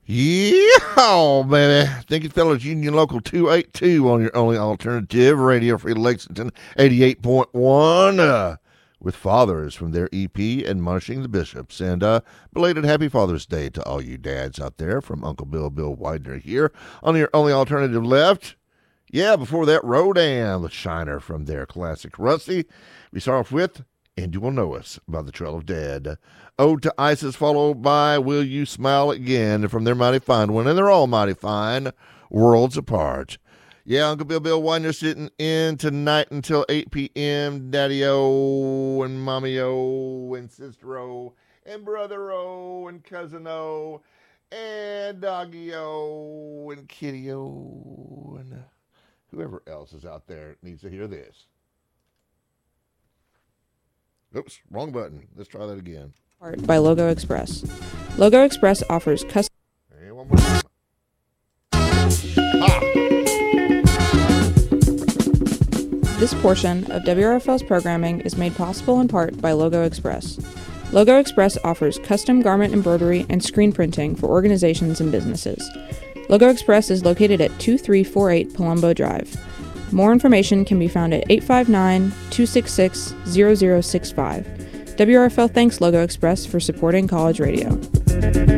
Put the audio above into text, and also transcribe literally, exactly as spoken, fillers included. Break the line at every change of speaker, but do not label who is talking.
Yeah, baby. Thank you, fellas. Union Local two eighty-two on your only alternative, Radio Free Lexington eighty-eight point one, uh, with Fathers from their E P, Admonishing the Bishops. And uh, belated Happy Father's Day to all you dads out there from Uncle Bill, Bill Widener here on your only alternative left. Yeah, before that, Rodan, the Shiner from their classic Rusty. We start off with And You Will Know Us by the Trail of Dead. Ode to Isis, followed by Will You Smile Again from their mighty fine one, and they're all mighty fine, Worlds Apart. Yeah, Uncle Bill, Bill Widener sitting in tonight until eight p.m. Daddy-O and Mommy-O and Sister-O and Brother-O and Cousin-O and Doggy-O and Kitty-O and uh, whoever else is out there needs to hear this. Oops, wrong button. Let's try that again.
By Logo Express. Logo Express offers custom.
Hey, one more time. Ah.
This portion of W R F L's programming is made possible in part by Logo Express. Logo Express offers custom garment embroidery and screen printing for organizations and businesses. Logo Express is located at two three four eight Palumbo Drive. More information can be found at eight five nine, two six six, zero zero six five. W R F L thanks Logo Express for supporting college radio.